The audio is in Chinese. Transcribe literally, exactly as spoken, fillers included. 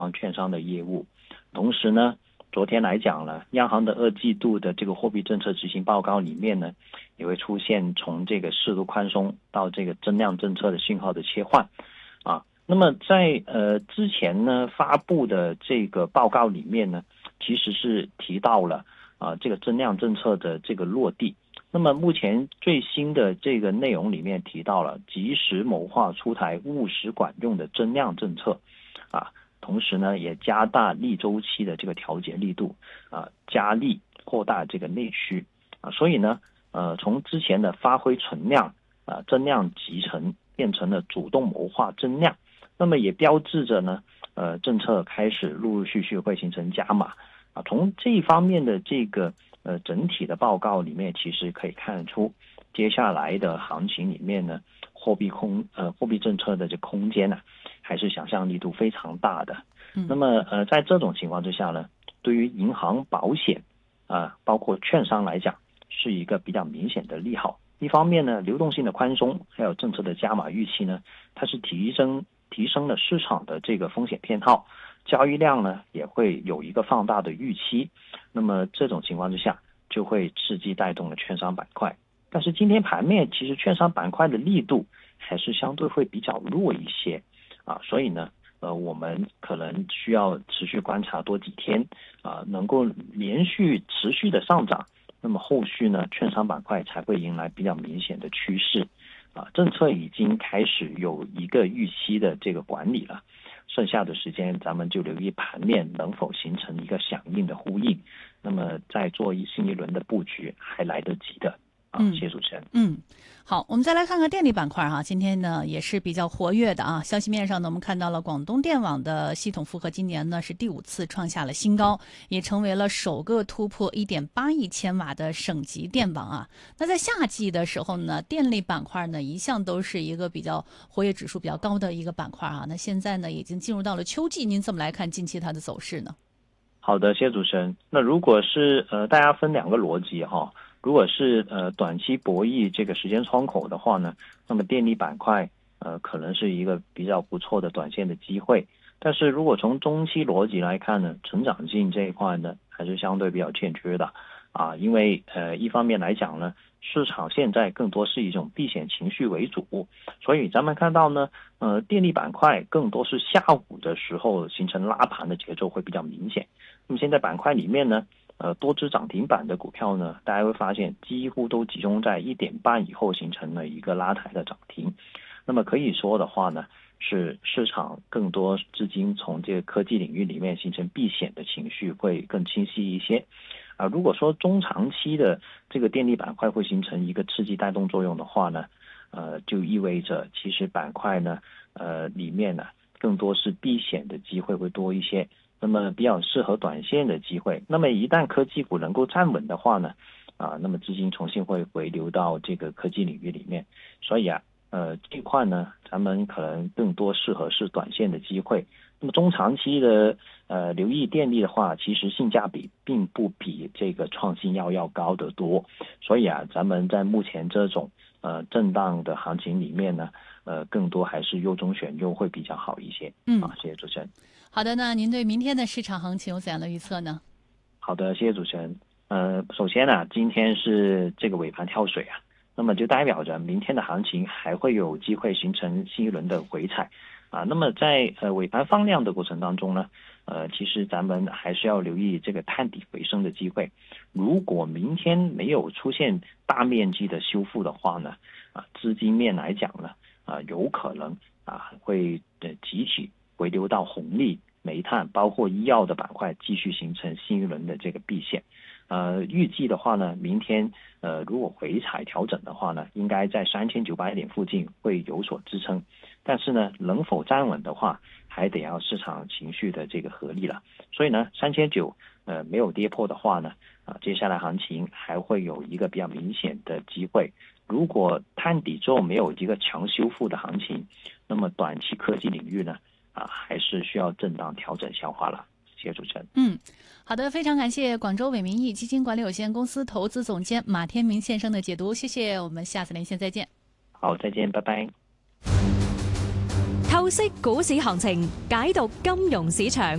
券商的业务。同时呢，昨天来讲呢，央行的二季度的这个货币政策执行报告里面呢，也会出现从这个适度宽松到这个增量政策的信号的切换啊。那么在呃之前呢发布的这个报告里面呢，其实是提到了啊这个增量政策的这个落地。那么目前最新的这个内容里面提到了及时谋划出台务实管用的增量政策啊。同时呢，也加大逆周期的这个调节力度啊，加力扩大这个内需啊，所以呢，呃，从之前的发挥存量啊，增量集成，变成了主动谋划增量，那么也标志着呢，呃，政策开始陆陆续续会形成加码啊。从这一方面的这个呃整体的报告里面，其实可以看得出，接下来的行情里面呢，货币空呃货币政策的这空间呢、啊。还是想象力度非常大的。那么呃，在这种情况之下呢，对于银行、保险啊、呃，包括券商来讲，是一个比较明显的利好。一方面呢，流动性的宽松，还有政策的加码预期呢，它是提升提升了市场的这个风险偏好，交易量呢也会有一个放大的预期。那么这种情况之下，就会刺激带动了券商板块。但是今天盘面其实券商板块的力度还是相对会比较弱一些。啊，所以呢，呃，我们可能需要持续观察多几天，啊，能够连续持续的上涨，那么后续呢，券商板块才会迎来比较明显的趋势，啊，政策已经开始有一个预期的这个管理了，剩下的时间咱们就留意盘面能否形成一个响应的呼应，那么再做一新一轮的布局还来得及的。啊，谢谢主持人。 嗯，好，我们再来看看电力板块哈，今天呢也是比较活跃的啊。消息面上呢，我们看到了广东电网的系统负荷今年呢是第五次创下了新高，也成为了首个突破 一点八亿千瓦的省级电网啊。那在夏季的时候呢，电力板块呢一向都是一个比较活跃指数比较高的一个板块啊。那现在呢已经进入到了秋季，您怎么来看近期它的走势呢？ 好的，谢谢主持人。那如果是呃大家分两个逻辑哈。如果是呃短期博弈这个时间窗口的话呢，那么电力板块呃可能是一个比较不错的短线的机会。但是如果从中期逻辑来看呢，成长性这一块呢还是相对比较欠缺的啊，因为呃一方面来讲呢，市场现在更多是一种避险情绪为主，所以咱们看到呢，呃电力板块更多是下午的时候形成拉盘的节奏会比较明显。那么现在板块里面呢。呃，多只涨停板的股票呢，大家会发现几乎都集中在一点半以后形成了一个拉抬的涨停。那么可以说的话呢，是市场更多资金从这个科技领域里面形成避险的情绪会更清晰一些。啊、呃，如果说中长期的这个电力板块会形成一个刺激带动作用的话呢，呃，就意味着其实板块呢，呃，里面呢更多是避险的机会会多一些。那么比较适合短线的机会。那么一旦科技股能够站稳的话呢，啊，那么资金重新会回流到这个科技领域里面。所以啊，呃，这块呢，咱们可能更多适合是短线的机会。那么中长期的呃留意电力的话，其实性价比并不比这个创新药要高得多。所以啊，咱们在目前这种呃震荡的行情里面呢，呃，更多还是优中选优会比较好一些。 嗯， 啊，谢谢主持人。 好的，那您对明天的市场行情有怎样的预测呢？ 好的，谢谢主持人。呃，首先呢、啊，今天是这个尾盘跳水啊，那么就代表着明天的行情还会有机会形成新一轮的回踩啊。那么在呃尾盘放量的过程当中呢，呃，其实咱们还是要留意这个探底回升的机会。如果明天没有出现大面积的修复的话呢，啊，资金面来讲呢，啊，有可能啊会呃集体回流到红利、煤炭，包括医药的板块，继续形成新一轮的这个避险。呃，预计的话呢，明天呃如果回踩调整的话呢，应该在三千九百点附近会有所支撑。但是呢，能否站稳的话，还得要市场情绪的这个合力了。所以呢，三千九呃没有跌破的话呢，啊、呃，接下来行情还会有一个比较明显的机会。如果探底之后没有一个强修复的行情，那么短期科技领域呢？啊，还是需要震荡调整消化了。谢谢主持人。 嗯，好的，非常感谢广州伟民益基金管理有限公司投资总监马天明先生的解读，谢谢，我们下次连线再见。 好，再见，拜拜。 投析股市行情，解讀金融市場。